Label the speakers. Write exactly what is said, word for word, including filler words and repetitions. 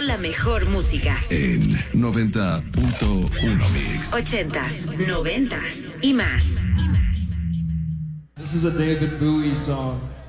Speaker 1: la mejor música.
Speaker 2: En noventa punto uno Mix.
Speaker 1: Ochentas, noventas y más.
Speaker 3: This is a David Bowie song.